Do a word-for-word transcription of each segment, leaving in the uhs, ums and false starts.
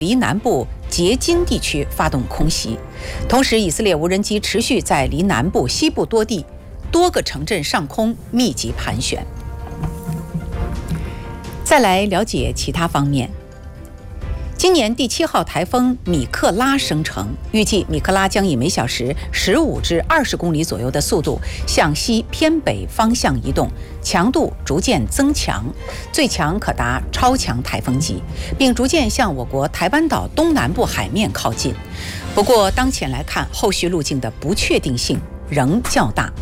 离南部杰金地区发动空袭，同时以色列无人机持续在离南部、西部多地多个城镇上空密集盘旋。再来了解其他方面。今年第七号台风米克拉生成，预计米克拉将以每小时十五至二十公里左右的速度向西偏北方向移动，强度逐渐增强，最强可达超强台风级，并逐渐向我国台湾岛东南部海面靠近。不过，当前来看，后续路径的不确定性仍较大。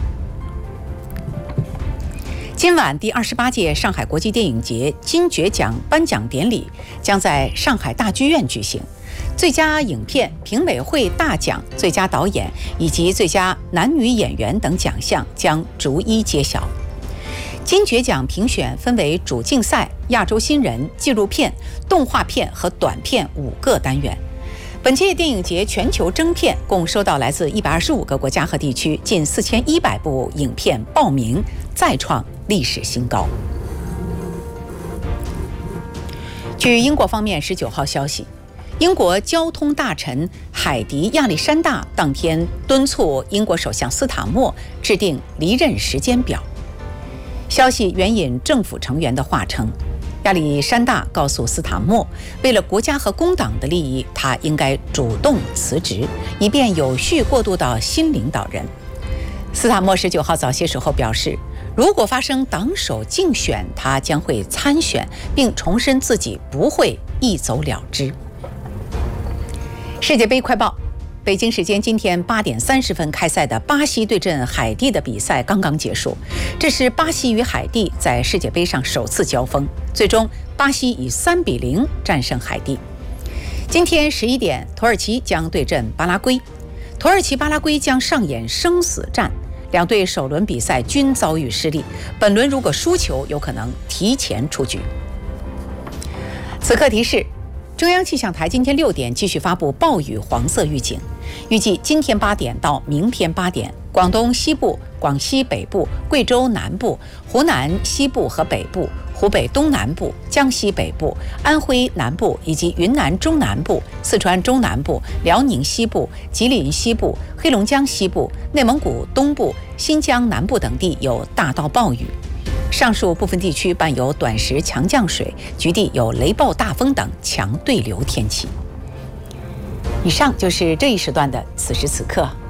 今晚第二十八届上海国际电影节金爵奖颁奖典礼将在上海大剧院举行，最佳影片、评委会大奖、最佳导演以及最佳男女演员等奖项将逐一揭晓。金爵奖评选分为主竞赛、亚洲新人、纪录片、动画片和短片五个单元。本届电影节全球征片共收到来自一百二十五个国家和地区近四千一百部影片报名，再创历史新高。据英国方面十九号消息，英国交通大臣海迪亚历山大当天敦促英国首相斯塔默制定离任时间表。消息援引政府成员的话称，亚历山大告诉斯塔默，为了国家和工党的利益，他应该主动辞职，以便有序过渡到新领导人。斯塔默十九号早些时候表示，如果发生党首竞选，他将会参选，并重申自己不会一走了之。世界杯快报：北京时间今天八点三十分开赛的巴西对阵海地的比赛刚刚结束，这是巴西与海地在世界杯上首次交锋，最终巴西以三比零战胜海地。今天十一点，土耳其将对阵巴拉圭，土耳其巴拉圭将上演生死战。两队首轮比赛均遭遇失利，本轮如果输球，有可能提前出局。此刻提示：中央气象台今天六点继续发布暴雨黄色预警，预计今天八点到明天八点，广东西部、广西北部、贵州南部、湖南西部和北部、湖北东南部、江西北部、安徽南部以及云南中南部、四川中南部、辽宁西部、吉林西部、黑龙江西部、内蒙古东部、新疆南部等地有大到暴雨。上述部分地区伴有短时强降水，局地有雷暴大风等强对流天气。以上就是这一时段的此时此刻。